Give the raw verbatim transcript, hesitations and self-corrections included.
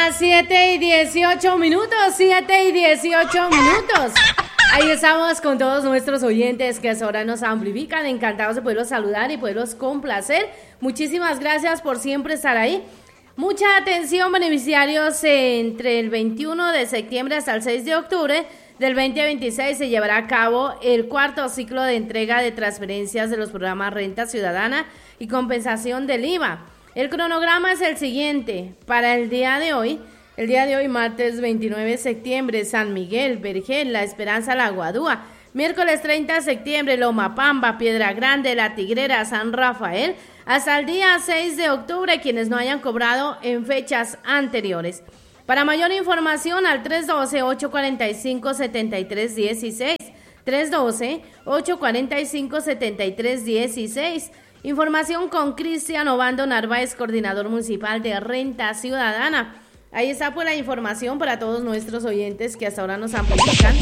Las siete y dieciocho minutos, siete y dieciocho minutos. Ahí estamos con todos nuestros oyentes que ahora nos amplifican, encantados de poderlos saludar y poderlos complacer. Muchísimas gracias por siempre estar ahí. Mucha atención, beneficiarios, entre el veintiuno de septiembre hasta el seis de octubre del veinte veintiséis se llevará a cabo el cuarto ciclo de entrega de transferencias de los programas Renta Ciudadana y Compensación del I V A. El cronograma es el siguiente. Para el día de hoy, el día de hoy, martes veintinueve de septiembre, San Miguel, Vergel, La Esperanza, La Guadúa. Miércoles treinta de septiembre, Loma Pamba, Piedra Grande, La Tigrera, San Rafael. Hasta el día seis de octubre, quienes no hayan cobrado en fechas anteriores. Para mayor información, al tres uno dos, ocho cuatro cinco, siete tres uno seis. tres uno dos, ocho cuatro cinco, siete tres uno seis. Información con Cristian Obando Narváez, coordinador municipal de Renta Ciudadana. Ahí está pues la información para todos nuestros oyentes que hasta ahora nos amplifican.